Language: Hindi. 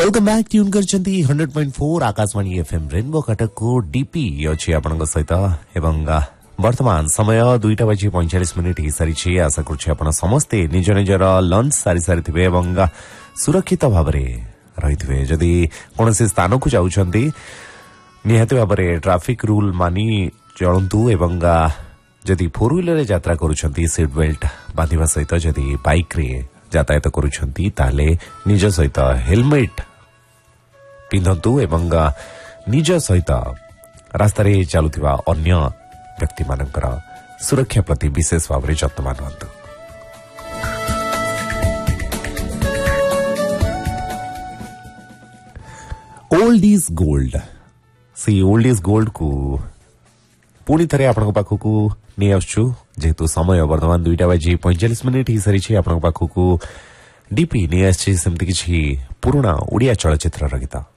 Welcome back tune करछंती 100.4 Akashvani FM rainbow Cuttack को डीपी अछि आपनक सहित एवं वर्तमान समय 2:45 ही सारी आशा करूछि आपण समस्ते निज निजर लंच सारी सारिथिबे एवं सुरक्षित भाबरे रहिथिबे। जदि कोनोसी स्थान को जाउछंती निहाती भाबरे ट्रैफिक रूल मानी चलंतु एवं जदि फोर व्हीलर रे यात्रा करूछंती सीट बेल्ट बांधिबा सहित जदि बाइक रे यातायात करूछंती ताले निज सहित हेलमेट पिंधंतु एवं निज सहित रास्ता रे चलुथिबा अन्य व्यक्ति मानकर सुरक्षा प्रति विशेष भाव में जत्नवान हुंतु। ओल्ड इज गोल्ड से ओल्ड इज गोल्ड को पुणी थे आपण पाखक नहीं आसु जेहेतु समय वर्तमान 2:45 ही सारी आपण पाखक डीपी नहीं आसी सेमती किसी पुराना ओडिया चलचित्र गीत।